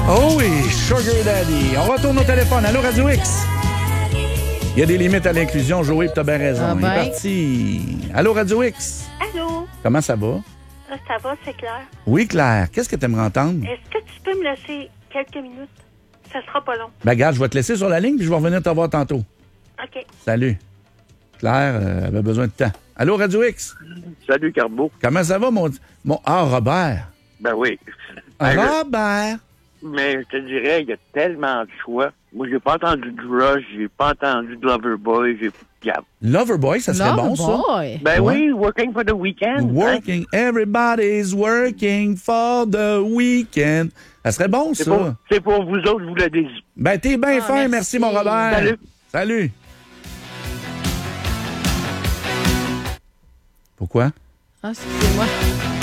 Oh oui, Sugar Daddy. On retourne au téléphone. Allô, Radio X? Il y a des limites à l'inclusion, Joey, tu as bien raison. Ah ben. Il est parti. Allô, Radio X? Allô? Comment ça va? Ça va, c'est clair. Oui, Claire. Qu'est-ce que tu aimerais entendre? Est-ce que tu peux me laisser quelques minutes? Ça sera pas long. Ben, regarde, je vais te laisser sur la ligne puis je vais revenir te voir tantôt. OK. Salut. Claire avait besoin de temps. Allô, Radio X? Salut, Carbo. Comment ça va, mon... Ah, Robert. Ben oui. Robert. Mais je te dirais, il y a tellement de choix. Moi, j'ai pas entendu de Rush, j'ai pas entendu de Loverboy, Loverboy, ça serait bon, ça? Loverboy. Ben Ouais. oui, Working for the Weekend. Working, everybody's working for the weekend. Ça serait bon, C'est ça. pour vous autres, je vous le dis. Ben, t'es bien fin, merci, mon Robert. Salut. Salut. Pourquoi? Ah, excusez-moi.